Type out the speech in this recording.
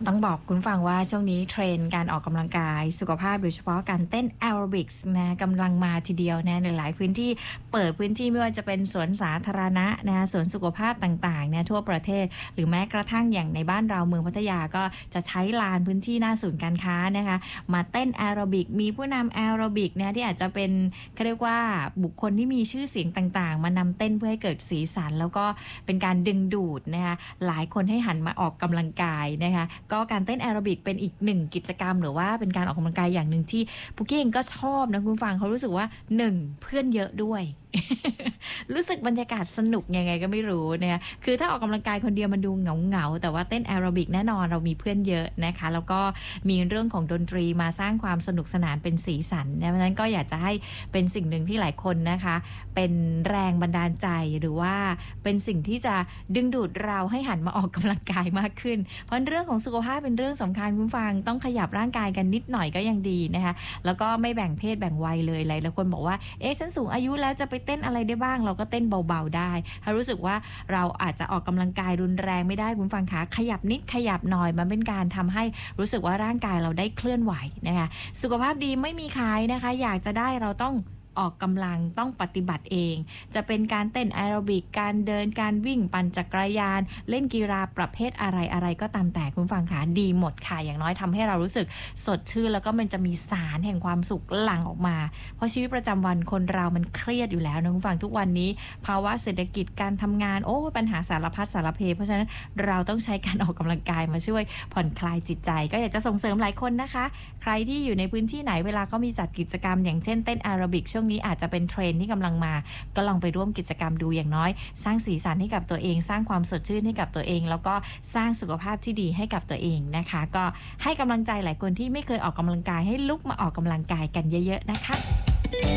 ต้องบอกคุณฟังว่าช่วงนี้เทรนด์การออกกำลังกายสุขภาพโดยเฉพาะการเต้นแอโรบิกส์นะกำลังมาทีเดียวนะในหลายพื้นที่เปิดพื้นที่ไม่ว่าจะเป็นสวนสาธารณะนะสวนสุขภาพต่างๆเนี่ยทั่วประเทศหรือแม้กระทั่งอย่างในบ้านเราเมืองพัทยาก็จะใช้ลานพื้นที่หน้าศูนย์การค้านะคะมาเต้นแอโรบิกมีผู้นำแอโรบิกนะที่อาจจะเป็นเขาเรียกว่าบุคคลที่มีชื่อเสียงต่างๆมานำเต้นเพื่อให้เกิดสีสันแล้วก็เป็นการดึงดูดนะคะหลายคนให้หันมาออกกำลังกายนะคะก็การเต้นแอโรบิกเป็นอีกหนึ่งกิจกรรมหรือว่าเป็นการออกกำลังกายอย่างหนึ่งที่ปุกกี้เองก็ชอบนะคุณฟังเขารู้สึกว่า1เพื่อนเยอะด้วย รู้สึกบรรยากาศสนุกยังไงก็ไม่รู้เนี่ยคือถ้าออกกำลังกายคนเดียวมันดูเหงาแต่ว่าเต้นแอโรบิกแน่นอนเรามีเพื่อนเยอะนะคะแล้วก็มีเรื่องของดนตรีมาสร้างความสนุกสนานเป็นสีสันเพราะฉะนั้นก็อยากจะให้เป็นสิ่งหนึ่งที่หลายคนนะคะเป็นแรงบันดาลใจหรือว่าเป็นสิ่งที่จะดึงดูดเราให้หันมาออกกำลังกายมากขึ้นเพราะเรื่องของสุขภาพเป็นเรื่องสำคัญคุณฟังต้องขยับร่างกายกันนิดหน่อยก็ยังดีนะคะแล้วก็ไม่แบ่งเพศแบ่งวัยเลยหลายคนบอกว่าฉันสูงอายุแล้วจะไปเต้นอะไรได้บ้างเราก็เต้นเบาๆได้ถ้ารู้สึกว่าเราอาจจะออกกำลังกายรุนแรงไม่ได้คุณฟังคะขยับนิดขยับหน่อยมันเป็นการทำให้รู้สึกว่าร่างกายเราได้เคลื่อนไหวนะคะสุขภาพดีไม่มีขายนะคะอยากจะได้เราต้องออกกำลังต้องปฏิบัติเองจะเป็นการเต้นแอโรบิกการเดินการวิ่งปั่นจักรยานเล่นกีฬาประเภทอะไรก็ตามแต่คุณฟังคะดีหมดค่ะอย่างน้อยทำให้เรารู้สึกสดชื่นแล้วก็มันจะมีสารแห่งความสุขหลั่งออกมาเพราะชีวิตประจำวันคนเรามันเครียดอยู่แล้วนะคุณฟังทุกวันนี้ภาวะเศรษฐกิจการทำงานปัญหาสารพัดสารเพเพราะฉะนั้นเราต้องใช้การออกกำลังกายมาช่วยผ่อนคลายจิตใจก็อยากจะส่งเสริมหลายคนนะคะใครที่อยู่ในพื้นที่ไหนเวลาก็มีจัดกิจกรรมอย่างเช่นเต้นแอโรบิกช่วงนี้อาจจะเป็นเทรนด์ที่กำลังมาก็ลองไปร่วมกิจกรรมดูอย่างน้อยสร้างสีสันให้กับตัวเองสร้างความสดชื่นให้กับตัวเองแล้วก็สร้างสุขภาพที่ดีให้กับตัวเองนะคะก็ให้กำลังใจหลายคนที่ไม่เคยออกกำลังกายให้ลุกมาออกกำลังกายกันเยอะๆนะคะ